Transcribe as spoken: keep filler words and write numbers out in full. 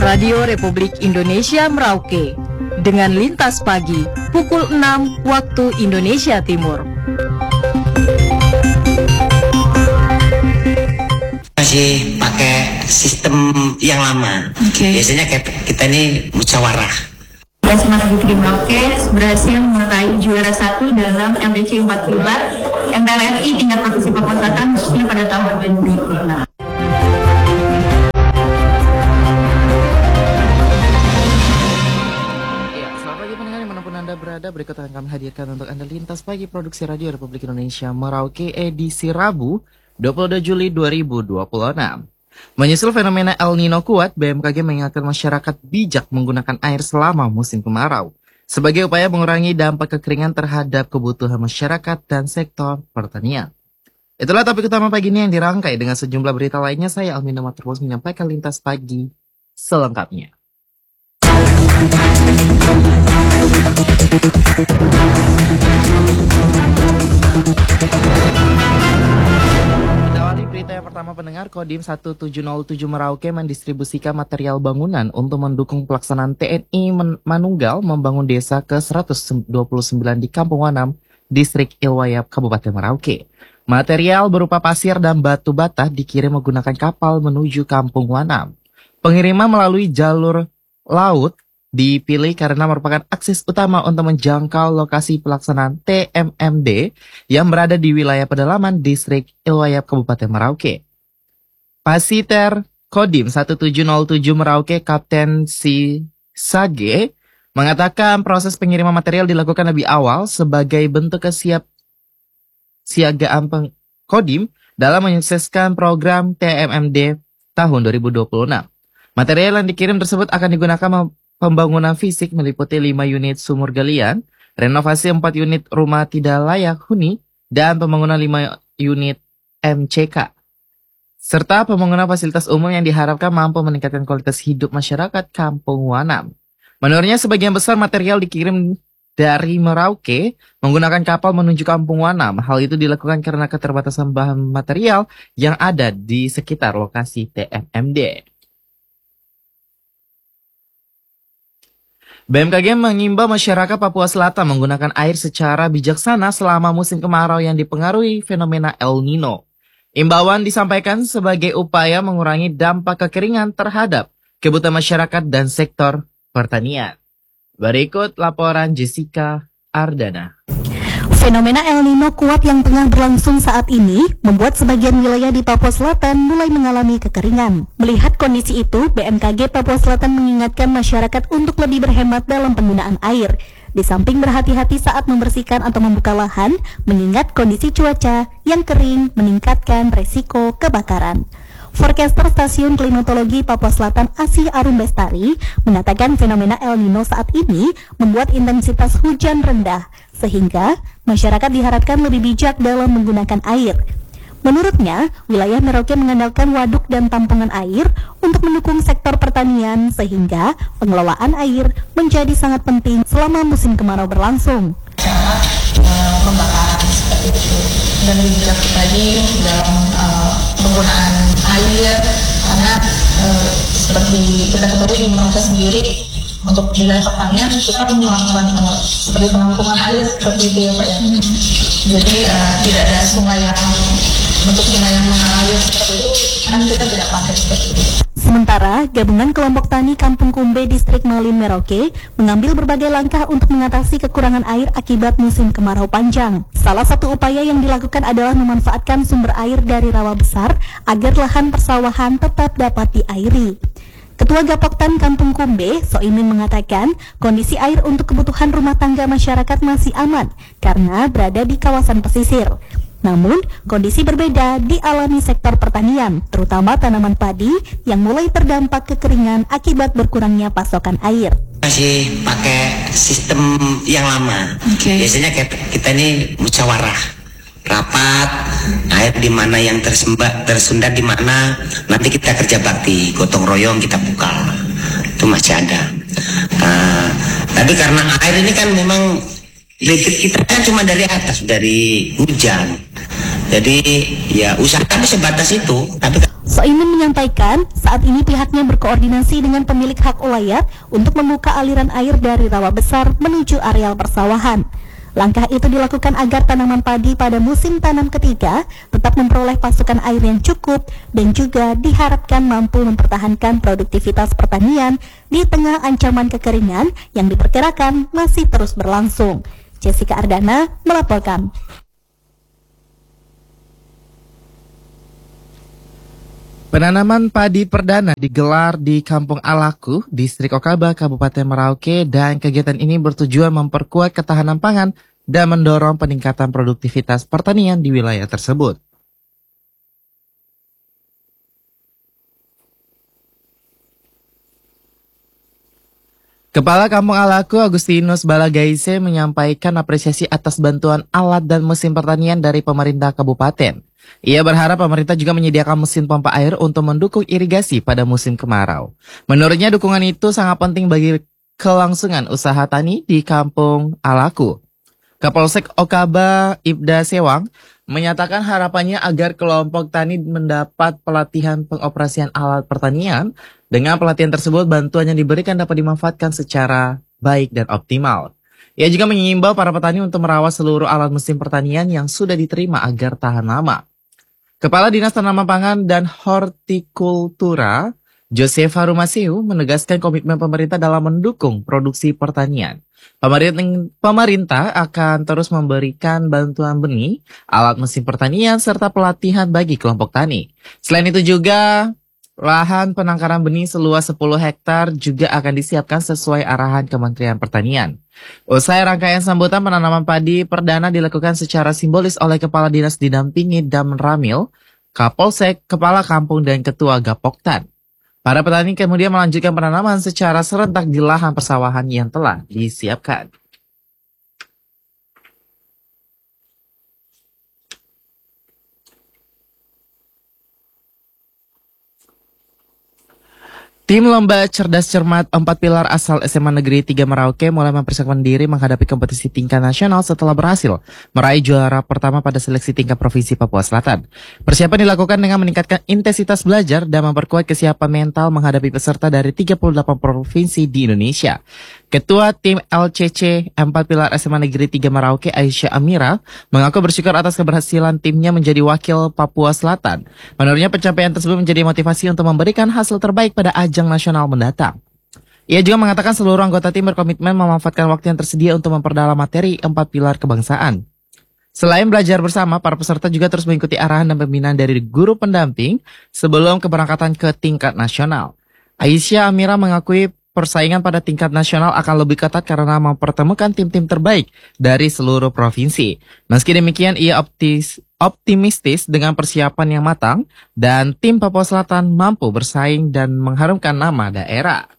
Radio Republik Indonesia Merauke dengan Lintas Pagi pukul enam waktu Indonesia Timur. Masih pakai sistem yang lama. Okay. Biasanya kayak kita ini musyawarah. Basma Negeri Merauke berhasil meraih juara satu dalam M D C empat puluh empat M P L R I tingkat provinsi Papua Selatan khususnya pada tahun dua ribu dua puluh enam. Berada berikut akan kami hadirkan untuk Anda Lintas Pagi Produksi Radio Republik Indonesia Merauke edisi Rabu dua puluh dua Juli dua ribu dua puluh enam. Menyusul fenomena El Nino kuat, B M K G mengingatkan masyarakat bijak menggunakan air selama musim kemarau sebagai upaya mengurangi dampak kekeringan terhadap kebutuhan masyarakat dan sektor pertanian. Itulah topik utama pagi ini yang dirangkai dengan sejumlah berita lainnya. Saya Almina Materus menyampaikan Lintas Pagi selengkapnya. Kita awali berita yang pertama pendengar. Kodim satu tujuh nol tujuh Merauke mendistribusikan material bangunan untuk mendukung pelaksanaan T N I Manunggal membangun desa ke seratus dua puluh sembilan di Kampung Wanam, Distrik Ilwayap, Kabupaten Merauke. Material berupa pasir dan batu bata dikirim menggunakan kapal menuju Kampung Wanam. Pengiriman melalui jalur laut dipilih karena merupakan akses utama untuk menjangkau lokasi pelaksanaan T M M D yang berada di wilayah pedalaman Distrik Ilwayap, Kabupaten Merauke. Pasiter Kodim satu tujuh nol tujuh Merauke Kapten Si Sage mengatakan proses pengiriman material dilakukan lebih awal sebagai bentuk kesiap siagaan Kodim dalam menyukseskan program T M M D tahun dua ribu dua puluh enam. Material yang dikirim tersebut akan digunakan pembangunan fisik meliputi lima unit sumur galian, renovasi empat unit rumah tidak layak huni, dan pembangunan lima unit M C K. Serta pembangunan fasilitas umum yang diharapkan mampu meningkatkan kualitas hidup masyarakat Kampung Wanam. Menurutnya sebagian besar material dikirim dari Merauke menggunakan kapal menuju Kampung Wanam. Hal itu dilakukan karena keterbatasan bahan material yang ada di sekitar lokasi T M M D. B M K G mengimbau masyarakat Papua Selatan menggunakan air secara bijaksana selama musim kemarau yang dipengaruhi fenomena El Nino. Imbauan disampaikan sebagai upaya mengurangi dampak kekeringan terhadap kebutuhan masyarakat dan sektor pertanian. Berikut laporan Jessica Ardana. Fenomena El Nino kuat yang tengah berlangsung saat ini membuat sebagian wilayah di Papua Selatan mulai mengalami kekeringan. Melihat kondisi itu, B M K G Papua Selatan mengingatkan masyarakat untuk lebih berhemat dalam penggunaan air. Di samping berhati-hati saat membersihkan atau membuka lahan, mengingat kondisi cuaca yang kering meningkatkan resiko kebakaran. Forecaster Stasiun Klimatologi Papua Selatan Asih Arum Bestari mengatakan fenomena El Nino saat ini membuat intensitas hujan rendah, sehingga masyarakat diharapkan lebih bijak dalam menggunakan air. Menurutnya, wilayah Merauke mengandalkan waduk dan tampungan air untuk mendukung sektor pertanian, sehingga pengelolaan air menjadi sangat penting selama musim kemarau berlangsung. Cara uh, pembakaran seperti itu dan lebih bijak tadi dalam uh, penggunaan air, karena uh, seperti kita ketahui di Indonesia sendiri untuk wilayah pertanian kita melakukan uh, seperti penampungan air seperti itu ya Pak ya. Jadi uh, tidak ada sungai yang untuk sungai yang mengalir seperti itu kan kita tidak pakai seperti itu. Sementara, Gabungan Kelompok Tani Kampung Kumbe Distrik Malin Merauke mengambil berbagai langkah untuk mengatasi kekurangan air akibat musim kemarau panjang. Salah satu upaya yang dilakukan adalah memanfaatkan sumber air dari rawa besar agar lahan persawahan tetap dapat diairi. Ketua Gapoktan Kampung Kumbe, Soimin mengatakan kondisi air untuk kebutuhan rumah tangga masyarakat masih aman karena berada di kawasan pesisir. Namun, kondisi berbeda dialami sektor pertanian, terutama tanaman padi yang mulai terdampak kekeringan akibat berkurangnya pasokan air. Masih pakai sistem yang lama. Okay. Biasanya kayak kita ini musyawarah, rapat, air di mana yang tersumbat, tersundat di mana, nanti kita kerja bakti, gotong royong kita buka. Itu masih ada. Nah, tapi karena air ini kan memang listrik kita kan cuma dari atas, dari hujan. Jadi ya usaha kami sebatas itu. Tapi Soimin menyampaikan saat ini pihaknya berkoordinasi dengan pemilik hak ulayat untuk membuka aliran air dari rawa besar menuju areal persawahan. Langkah itu dilakukan agar tanaman padi pada musim tanam ketiga tetap memperoleh pasokan air yang cukup dan juga diharapkan mampu mempertahankan produktivitas pertanian di tengah ancaman kekeringan yang diperkirakan masih terus berlangsung. Jessica Ardana melaporkan. Penanaman padi perdana digelar di Kampung Alaku, Distrik Okaba, Kabupaten Merauke, dan kegiatan ini bertujuan memperkuat ketahanan pangan dan mendorong peningkatan produktivitas pertanian di wilayah tersebut. Kepala Kampung Alaku, Agustinus Balagaise, menyampaikan apresiasi atas bantuan alat dan mesin pertanian dari pemerintah kabupaten. Ia berharap pemerintah juga menyediakan mesin pompa air untuk mendukung irigasi pada musim kemarau. Menurutnya dukungan itu sangat penting bagi kelangsungan usaha tani di Kampung Alaku. Kapolsek Okaba Ibda Sewang menyatakan harapannya agar kelompok tani mendapat pelatihan pengoperasian alat pertanian. Dengan pelatihan tersebut, bantuan yang diberikan dapat dimanfaatkan secara baik dan optimal. Ia juga mengimbau para petani untuk merawat seluruh alat mesin pertanian yang sudah diterima agar tahan lama. Kepala Dinas Tanaman Pangan dan Hortikultura, Joseph Harumasiu, menegaskan komitmen pemerintah dalam mendukung produksi pertanian. Pemerintah akan terus memberikan bantuan benih, alat mesin pertanian, serta pelatihan bagi kelompok tani. Selain itu juga, lahan penangkaran benih seluas sepuluh hektar juga akan disiapkan sesuai arahan Kementerian Pertanian. Usai rangkaian sambutan, penanaman padi perdana dilakukan secara simbolis oleh Kepala Dinas didampingi Damren Ramil, Kapolsek, Kepala Kampung, dan Ketua Gapoktan. Para petani kemudian melanjutkan penanaman secara serentak di lahan persawahan yang telah disiapkan. Tim Lomba Cerdas Cermat empat Pilar asal S M A Negeri tiga Merauke mulai mempersiapkan diri menghadapi kompetisi tingkat nasional setelah berhasil meraih juara pertama pada seleksi tingkat Provinsi Papua Selatan. Persiapan dilakukan dengan meningkatkan intensitas belajar dan memperkuat kesiapan mental menghadapi peserta dari tiga puluh delapan provinsi di Indonesia. Ketua Tim L C C empat Pilar S M A Negeri tiga Merauke, Aisyah Amira, mengaku bersyukur atas keberhasilan timnya menjadi wakil Papua Selatan. Menurutnya pencapaian tersebut menjadi motivasi untuk memberikan hasil terbaik pada ajang nasional mendatang. Ia juga mengatakan seluruh anggota tim berkomitmen memanfaatkan waktu yang tersedia untuk memperdalam materi empat pilar kebangsaan. Selain belajar bersama, para peserta juga terus mengikuti arahan dan pembinaan dari guru pendamping sebelum keberangkatan ke tingkat nasional. Aisyah Amira mengakui persaingan pada tingkat nasional akan lebih ketat karena mempertemukan tim-tim terbaik dari seluruh provinsi. Meski demikian, ia optis, optimistis dengan persiapan yang matang dan tim Papua Selatan mampu bersaing dan mengharumkan nama daerah.